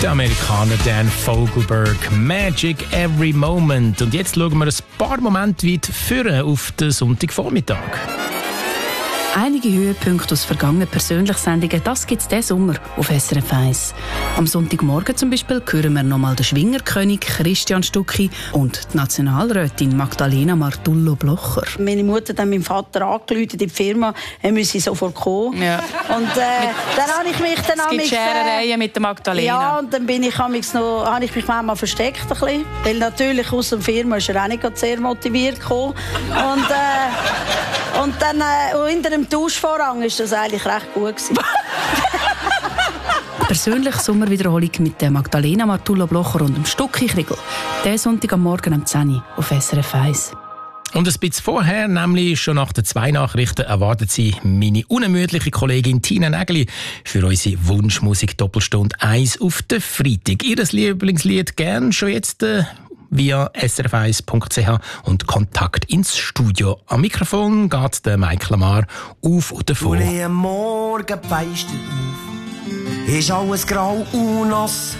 Der Amerikaner Dan Fogelberg, Magic Every Moment. Und jetzt schauen wir ein paar Momente weit vorne auf den Sonntagvormittag. Einige Höhepunkte aus vergangenen Persönlichsendungen, das gibt es diesen Sommer auf SRF 1. Am Sonntagmorgen zum Beispiel hören wir nochmal den Schwingerkönig Christian Stucki und die Nationalrätin Magdalena Martullo-Blocher. Meine Mutter hat meinem Vater angerufen in die Firma, er müsse sofort kommen. Ja. Und dann habe ich mich dann es gibt Scherereien mit der Magdalena. Ja, und dann bin ich habe ich mich manchmal versteckt ein bisschen, weil natürlich aus der Firma ist er auch nicht sehr motiviert gekommen. Und dann hinter dem Duschvorhang ist das eigentlich recht gut gewesen. Persönliche Sommerwiederholung mit der Magdalena Martullo-Blocher und dem Stucki-Kriegel. Diesen Sonntag am Morgen um 10 Uhr auf SRF 1. Und ein bisschen vorher, nämlich schon nach den 2 Nachrichten, erwartet Sie meine unermüdliche Kollegin Tina Nägeli für unsere Wunschmusik-Doppelstunde 1 auf den Freitag. Ihr Lieblingslied gern schon jetzt via srf1.ch und Kontakt ins Studio. Am Mikrofon geht der Mike Lamar auf und davor. Am Morgen feist du auf, ist alles grau und nass.